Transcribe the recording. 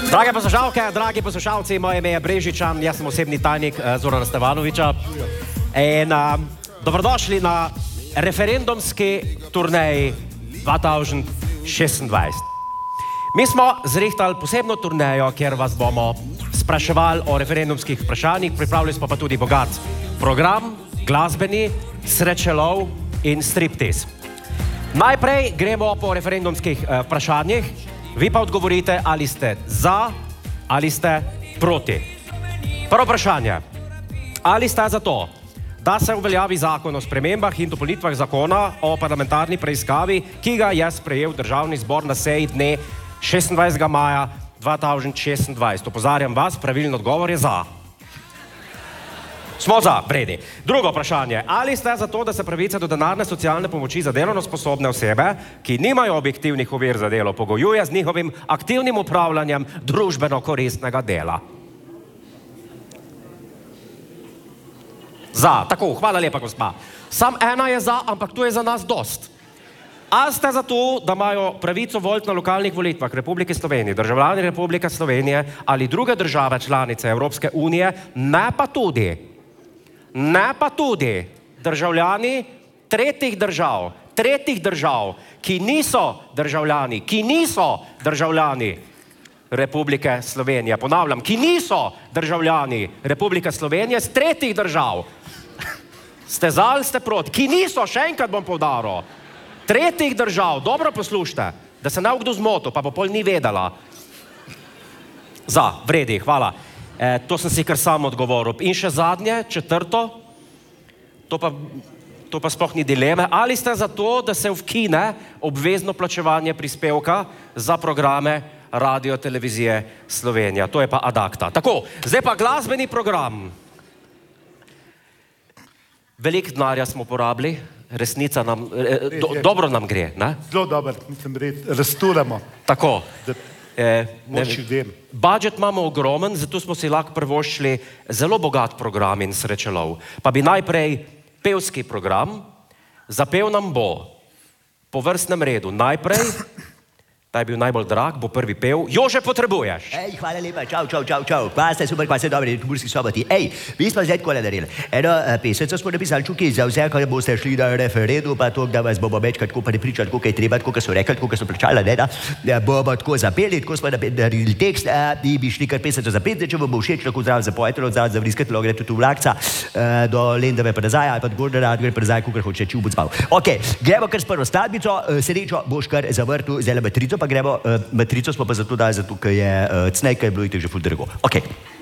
Drage poslušalke, dragi poslušalci, moje ime je Brežičan, jaz sem osebni tajnik Zorana Stevanoviča. Dobrodošli na referendumski turneji 2026. Mi smo zrihtali posebno turnejo, kjer vas bomo spraševali o referendumskih vprašanjih, pripravili smo pa tudi bogat program, glasbeni, srečelov in striptease. Najprej gremo po referendumskih vprašanjih, vi pa odgovorite, ali ste za ali ste proti. Prvo vprašanje, ali ste za to, da se uveljavi zakon o spremembah in dopolnitvah zakona o parlamentarni preiskavi, ki ga je sprejel Državni zbor na seji dne 26. maja 2026. Opozarjam vas, pravilni odgovor je za. Smo za, vredi. Drugo vprašanje, ali ste za to, da se pravica do denarne socialne pomoči za delovno sposobne osebe, ki nimajo objektivnih ovir za delo, pogojuje z njihovim aktivnim upravljanjem družbeno koristnega dela? Za, tako, hvala lepa, gospa. Sam ena je za, ampak tu je za nas dost. Ali ste za to, da imajo pravico voliti na lokalnih volitvah Republike Slovenije, državljani Republike Slovenije ali druge države članice Evropske unije, ne pa tudi državljani tretjih držav, ki niso državljani Republike Slovenije. Ponavljam, ki niso državljani Republike Slovenije z tretjih držav. Ste za ali ste proti? Ki niso, še enkrat bom poudaril, tretjih držav. Dobro poslušajte, da se ne kdo zmotil, pa pol ni vedela. Za, vredi, hvala. To sem si kar sam odgovoril. In še zadnje, četrto, to pa sploh ni dileme. Ali ste za to, da se ukine obvezno plačevanje prispevka za programe Radio Televizije Slovenija? To je pa ad acta. Tako, zdaj pa glasbeni program. Veliko denarja smo porabili, resnica nam, dobro nam gre, ne? Zelo dobro, mislim reči, rasturamo. Tako. Budžet imamo ogromen, zato smo si lahko privoščili zelo bogat program in srečelov. Pa bi najprej pevski program, zapel nam bo po vrstnem redu najprej, ta je bil najbolj drag, bo prvi pev, Jože Potrebuješ. Hvala lepa, čau. Pa ste super, pa ste dobri, v Murski Soboti. Vi smo zdaj takole naredili. Eno pesnico smo napisali čuki za vse, ko boste šli na referendum, pa to, da vas bomo večkrat tako prepričali, koliko je treba, koliko so rekli, koliko so pričali, da bomo tako zapeli, tako smo naredili tekst, in bi šli kar pesnico zapeti, če bomo všeč, lahko zdrav zapojete, zdrav zavriskate, gre tudi v Vlakca, do Lendave pa nazaj, ali pa Gorda Rad, gre pa nazaj, koliko hoče, če bo zbal. Ok, gremo kar s prvo skladbico, srečo boš kar zavrtu, zdaj matrico, pa gremo, matrico smo pa zato dali, zato ker je cnej, ker je bilo itak že ful drago. Ok.